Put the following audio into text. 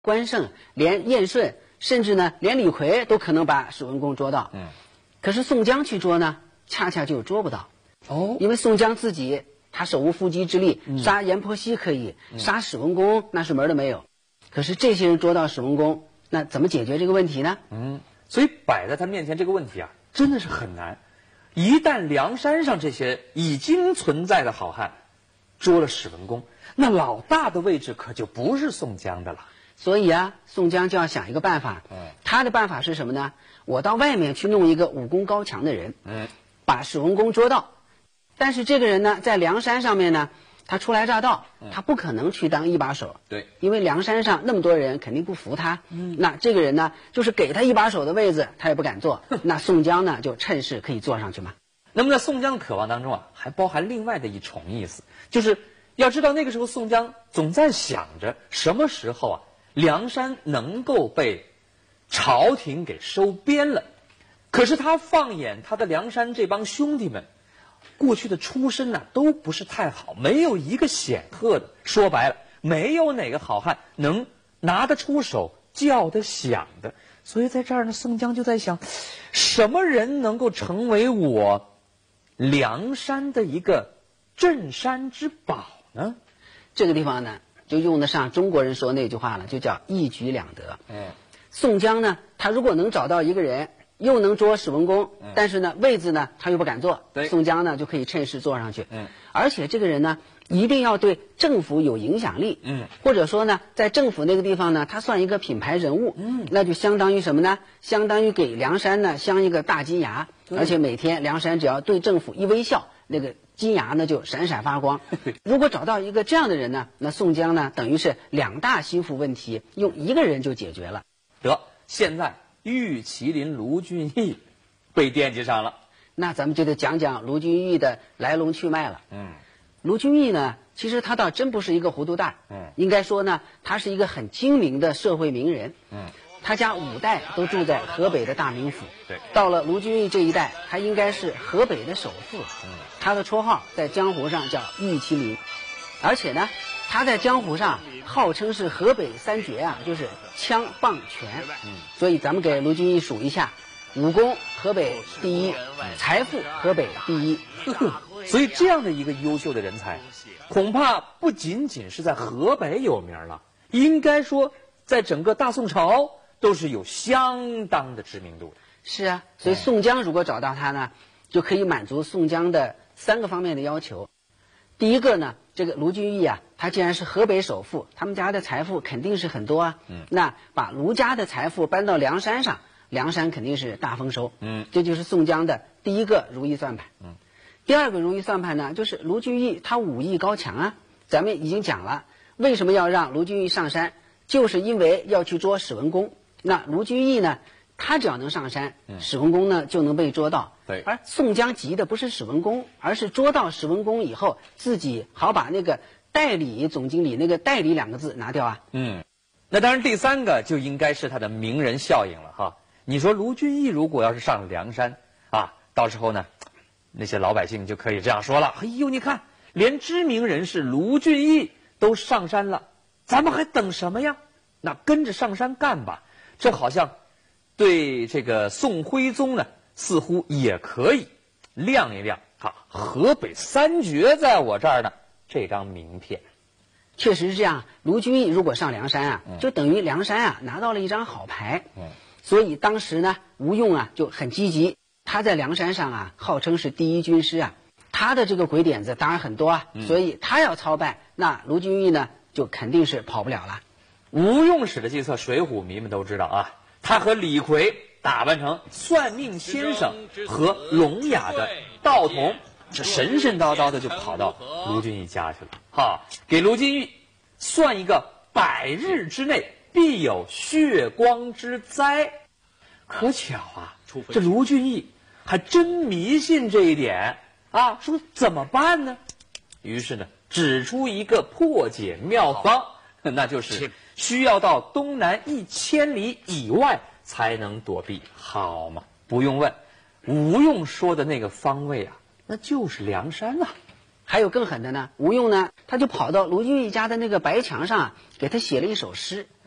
关胜、连燕顺，甚至呢连李逵都可能把史文恭捉到。可是宋江去捉呢，恰恰就捉不到。因为宋江自己他手无缚鸡之力，杀阎婆惜可以，杀史文恭那是门都没有。可是这些人捉到史文恭，那怎么解决这个问题呢？ 所以摆在他面前这个问题啊，真的是很难。一旦梁山上这些已经存在的好汉捉了史文恭，那老大的位置可就不是宋江的了。 所以啊，宋江就要想一个办法。他的办法是什么呢？我到外面去弄一个武功高强的人，把史文恭捉到。但是这个人呢，在梁山上面呢，他初来乍到，他不可能去当一把手。 对， 因为梁山上那么多人肯定不服他。那这个人呢，就是给他一把手的位子，他也不敢坐。那宋江呢，就趁势可以坐上去嘛。 那么在宋江的渴望当中啊，还包含另外的一重意思，就是要知道那个时候宋江总在想着什么时候啊，梁山能够被朝廷给收编了。可是他放眼他的梁山这帮兄弟们，过去的出身呢都不是太好，没有一个显赫的。说白了，没有哪个好汉能拿得出手、叫得响的。所以在这儿呢，宋江就在想，什么人能够成为我梁山的一个镇山之宝呢？ 这个地方呢，就用得上中国人说那句话了，就叫一举两得。宋江呢，他如果能找到一个人，又能捉史文恭，但是呢位子呢他又不敢坐，宋江呢就可以趁势坐上去。而且这个人呢一定要对政府有影响力，或者说呢在政府那个地方呢他算一个品牌人物，那就相当于什么呢？相当于给梁山呢镶一个大金牙，而且每天梁山只要对政府一微笑，那个金牙呢就闪闪发光。如果找到一个这样的人呢，那宋江呢等于是两大心腹问题用一个人就解决了。 得，现在玉麒麟卢俊义被惦记上了， 那咱们就得讲讲卢俊义的来龙去脉了。卢俊义呢，其实他倒真不是一个糊涂蛋，应该说呢，他是一个很精明的社会名人。他家5代都住在河北的大名府。到了卢俊义这一代，他应该是河北的首富。他的绰号在江湖上叫玉麒麟，而且呢，他在江湖上号称是河北3绝啊，就是枪棒拳。所以咱们给卢俊义数一下：武功河北第一，财富河北第一。 所以这样的一个优秀的人才，恐怕不仅仅是在河北有名了，应该说在整个大宋朝都是有相当的知名度的。 是啊，所以宋江如果找到他呢，就可以满足宋江的3个方面的要求。第一个呢，这个卢俊义啊，他既然是河北首富，他们家的财富肯定是很多啊。那把卢家的财富搬到梁山上，梁山肯定是大丰收。这就是宋江的第一个如意算盘。第二个如意算盘呢，就是卢俊义他武艺高强啊。咱们已经讲了，为什么要让卢俊义上山，就是因为要去捉史文恭。那卢俊义呢，他只要能上山，史文恭呢就能被捉到。而宋江急的不是史文恭，而是捉到史文恭以后，自己好把那个代理总经理那个代理2个字拿掉啊。 那当然第3个就应该是他的名人效应了哈。你说卢俊义如果要是上了梁山啊，到时候呢，那些老百姓就可以这样说了：哎呦，你看，连知名人士卢俊义都上山了，咱们还等什么呀？那跟着上山干吧。这好像对这个宋徽宗呢，似乎也可以亮一亮河北3绝在我这儿呢这张名片。 确实是这样，卢俊义如果上梁山啊，就等于梁山啊拿到了一张好牌。所以当时呢，吴用啊就很积极，他在梁山上啊号称是第一军师啊，他的这个鬼点子当然很多啊，所以他要操办，那卢俊义呢就肯定是跑不了了。 吴用使的计策，水浒迷们都知道啊，他和李逵打扮成算命先生和聋哑的道童，这神神叨叨的就跑到卢俊义家去了，给卢俊义算一个100日之内必有血光之灾。可巧啊，这卢俊义还真迷信这一点啊，说怎么办呢？于是呢，指出一个破解妙方，那就是需要到东南1000里以外才能躲避。好嘛，不用问，吴用说的那个方位啊，那就是梁山啊。 还有更狠的呢，吴用呢，他就跑到卢俊义家的那个白墙上啊，给他写了一首诗。